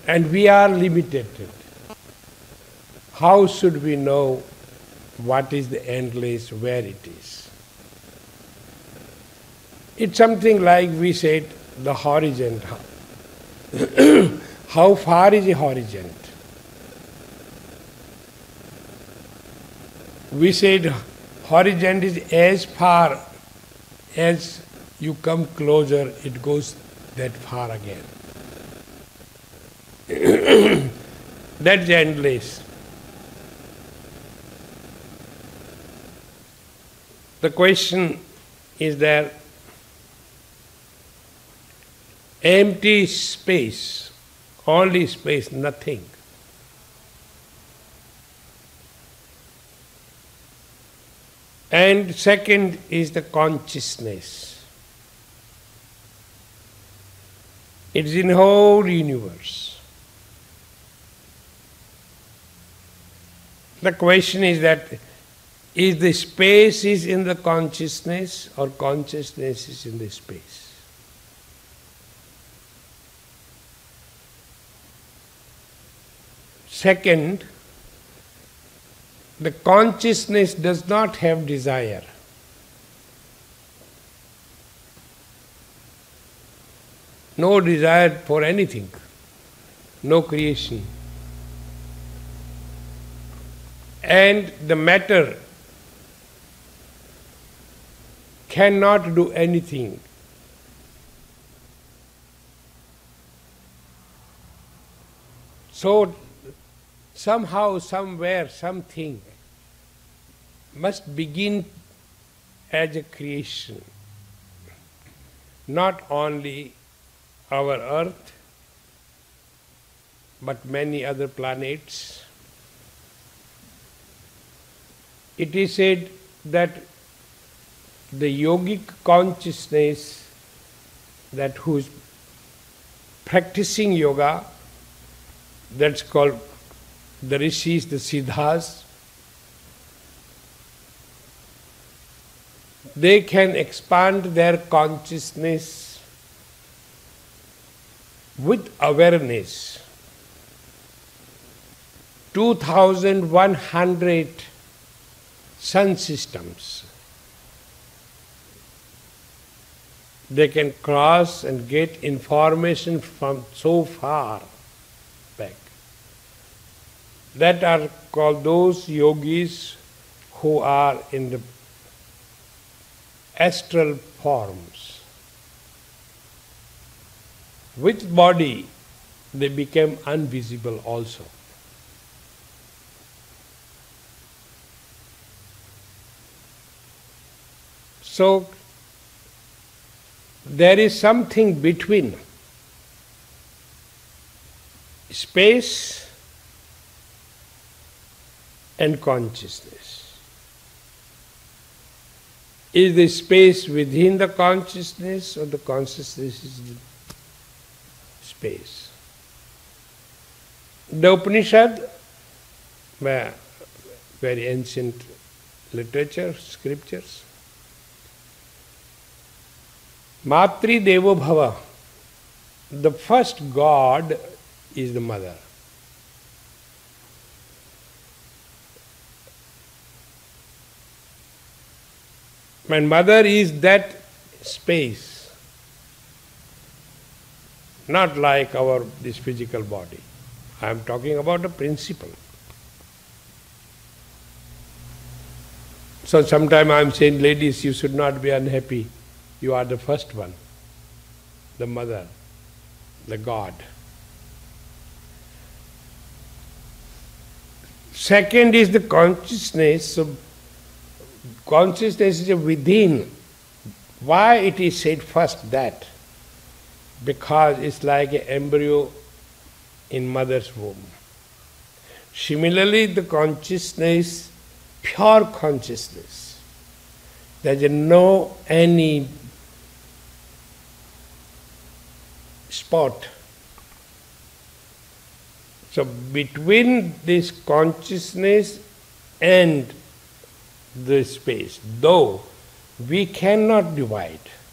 And we are limited. How should we know what is the endless, where it is? It's something like we said, the horizon. How far is the horizon? We said horizon is as far as you come closer, it goes that far again. That's endless. The question is that empty space, only space, nothing. And second is the consciousness. It is in the whole universe. The question is that is the space is in the consciousness or consciousness is in the space? Second, the consciousness does not have desire. No desire for anything, no creation. And the matter cannot do anything. So somehow, somewhere, something must begin as a creation. Not only our earth, but many other planets. It is said that the yogic consciousness, that who is practicing yoga, that's called the rishis, the siddhas, they can expand their consciousness with awareness. 2,100 sun systems they can cross and get information from so far back. That are called those yogis who are in the astral forms. With body, they become invisible also. So, there is something between space and consciousness. Is the space within the consciousness or the consciousness is the space? The Upanishad, very ancient literature, scriptures, Matri Devo Bhava, the first God is the mother. And mother is that space, not like this physical body. I am talking about a principle. So sometimes I am saying, ladies, you should not be unhappy. You are the first one, the mother, the God. Second is the consciousness. So consciousness is within. Why it is said first that? Because it's like an embryo in mother's womb. Similarly, the consciousness, pure consciousness, there is no any spot. So between this consciousness and the space, though we cannot divide,